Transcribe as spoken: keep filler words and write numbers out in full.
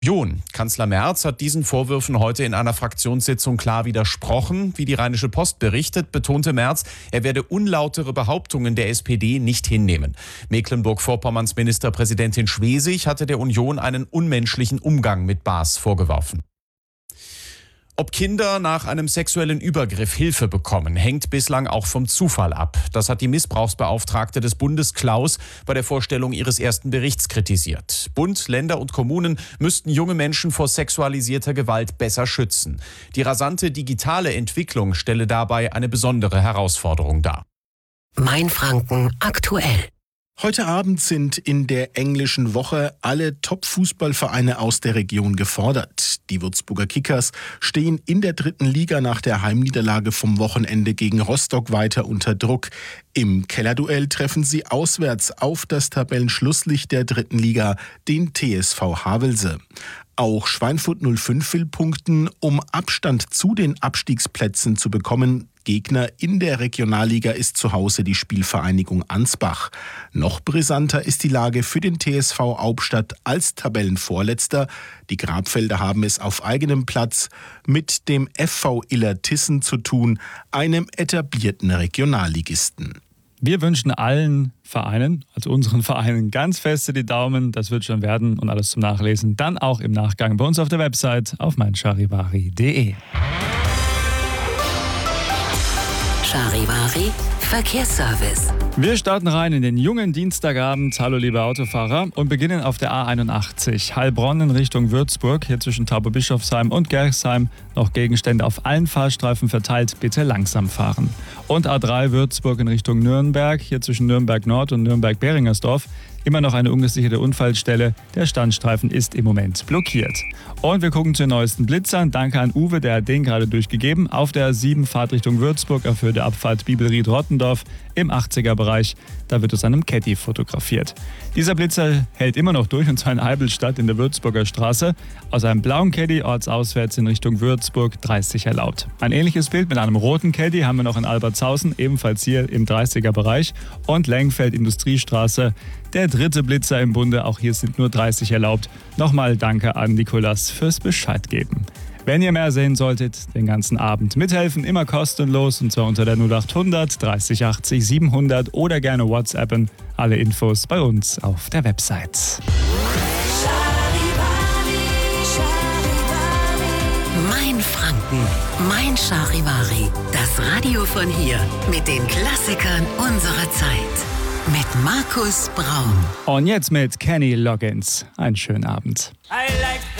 Union. Kanzler Merz hat diesen Vorwürfen heute in einer Fraktionssitzung klar widersprochen. Wie die Rheinische Post berichtet, betonte Merz, er werde unlautere Behauptungen der S P D nicht hinnehmen. Mecklenburg-Vorpommerns Ministerpräsidentin Schwesig hatte der Union einen unmenschlichen Umgang mit Baas vorgeworfen. Ob Kinder nach einem sexuellen Übergriff Hilfe bekommen, hängt bislang auch vom Zufall ab. Das hat die Missbrauchsbeauftragte des Bundes Klaus bei der Vorstellung ihres ersten Berichts kritisiert. Bund, Länder und Kommunen müssten junge Menschen vor sexualisierter Gewalt besser schützen. Die rasante digitale Entwicklung stelle dabei eine besondere Herausforderung dar. Mainfranken aktuell. Heute Abend sind in der englischen Woche alle Top-Fußballvereine aus der Region gefordert. Die Würzburger Kickers stehen in der dritten Liga nach der Heimniederlage vom Wochenende gegen Rostock weiter unter Druck. Im Kellerduell treffen sie auswärts auf das Tabellenschlusslicht der dritten Liga, den T S V Havelse. Auch Schweinfurt null fünf will punkten, um Abstand zu den Abstiegsplätzen zu bekommen. Gegner in der Regionalliga ist zu Hause die Spielvereinigung Ansbach. Noch brisanter ist die Lage für den T S V Hauptstadt als Tabellenvorletzter. Die Grabfelder haben es auf eigenem Platz mit dem F V Illertissen zu tun, einem etablierten Regionalligisten. Wir wünschen allen Vereinen, also unseren Vereinen, ganz feste die Daumen. Das wird schon werden und alles zum Nachlesen dann auch im Nachgang bei uns auf der Website auf meincharivari punkt de. Charivari Verkehrsservice. Wir starten rein in den jungen Dienstagabend. Hallo liebe Autofahrer und beginnen auf der A einundachtzig. Heilbronn in Richtung Würzburg, hier zwischen Tauberbischofsheim und Gerchsheim. Noch Gegenstände auf allen Fahrstreifen verteilt, bitte langsam fahren. Und A drei Würzburg in Richtung Nürnberg, hier zwischen Nürnberg Nord und Nürnberg-Beringersdorf. Immer noch eine ungesicherte Unfallstelle. Der Standstreifen ist im Moment blockiert. Und wir gucken zu den neuesten Blitzern. Danke an Uwe, der hat den gerade durchgegeben. Auf der A sieben Fahrt Richtung Würzburg erfüllt der Abfahrt Bibelried-Rottendorf im achtziger-Bereich. Da wird aus einem Caddy fotografiert. Dieser Blitzer hält immer noch durch, und zwar in Eibelstadt in der Würzburger Straße. Aus einem blauen Caddy ortsauswärts in Richtung Würzburg dreißig erlaubt. Ein ähnliches Bild mit einem roten Caddy haben wir noch in Albertshausen, ebenfalls hier im dreißiger-Bereich. Und Lengfeld Industriestraße. Der dritte Blitzer im Bunde, auch hier sind nur dreißig erlaubt. Nochmal danke an Nikolas fürs Bescheid geben. Wenn ihr mehr sehen solltet, den ganzen Abend mithelfen, immer kostenlos, und zwar unter der null achthundert dreißig achtzig siebenhundert oder gerne WhatsAppen. Alle Infos bei uns auf der Website. Mainfranken, Mein Charivari, das Radio von hier mit den Klassikern unserer Zeit. Mit Markus Braun. Und jetzt mit Kenny Loggins. Einen schönen Abend. I like